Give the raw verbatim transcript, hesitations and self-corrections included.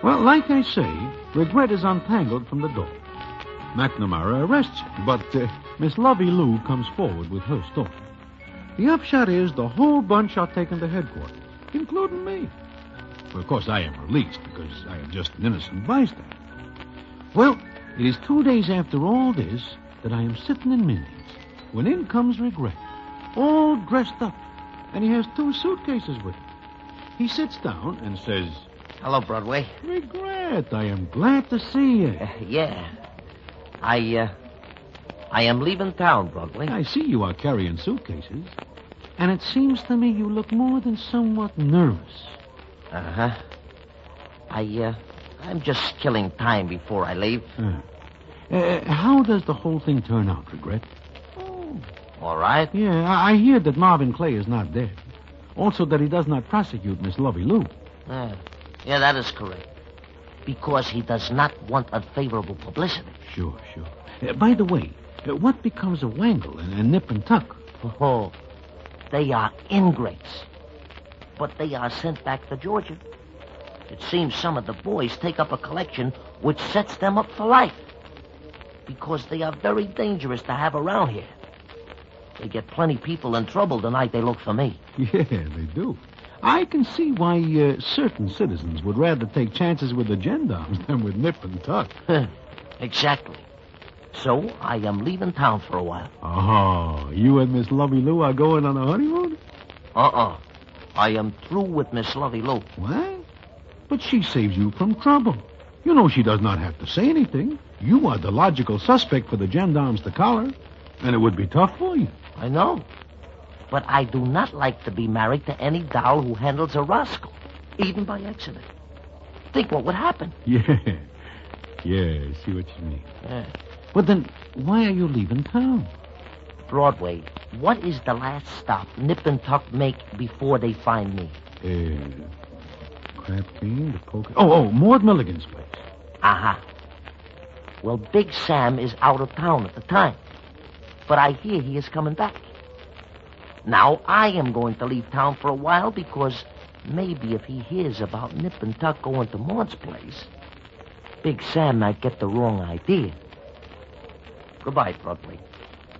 Well, like I say, Regret is untangled from the door. McNamara arrests her, but uh, Miss Lovey Lou comes forward with her story. The upshot is the whole bunch are taken to headquarters, including me. Well, of course, I am released because I am just an innocent bystander. Well, it is two days after all this that I am sitting in Minnie's when in comes Regret, all dressed up, and he has two suitcases with him. He sits down and says, Hello, Broadway. Regret, I am glad to see you. Uh, yeah. I, uh, I am leaving town, Broadway. I see you are carrying suitcases, and it seems to me you look more than somewhat nervous. Uh-huh. I, uh, I'm just killing time before I leave. Uh, uh, how does the whole thing turn out, Regret? Oh, all right. Yeah, I, I hear that Marvin Clay is not dead. Also that he does not prosecute Miss Lovey Lou. Uh, yeah, that is correct. Because he does not want unfavorable publicity. Sure, sure. Uh, by the way, uh, what becomes of Wangle and, and Nip and Tuck? Oh, they are ingrates. But they are sent back to Georgia. It seems some of the boys take up a collection which sets them up for life. Because they are very dangerous to have around here. They get plenty people in trouble the night they look for me. Yeah, they do. I can see why uh, certain citizens would rather take chances with the gendarmes than with Nip and Tuck. Exactly. So I am leaving town for a while. Oh, you and Miss Lovey Lou are going on a honeymoon? Uh-uh. I am through with Miss Lovey Lou. What? But she saves you from trouble. You know she does not have to say anything. You are the logical suspect for the gendarmes to collar, and it would be tough for you. I know. But I do not like to be married to any doll who handles a Roscoe, even by accident. Think what would happen. Yeah. Yeah, I see what you mean. Yeah. But then, why are you leaving town? Broadway, what is the last stop Nip and Tuck make before they find me? Uh, Crab King, the poker... Oh, oh, Maud Milligan's place. Uh-huh. Well, Big Sam is out of town at the time. But I hear he is coming back. Now, I am going to leave town for a while because maybe if he hears about Nip and Tuck going to Maud's place, Big Sam might get the wrong idea. Goodbye, Broadway.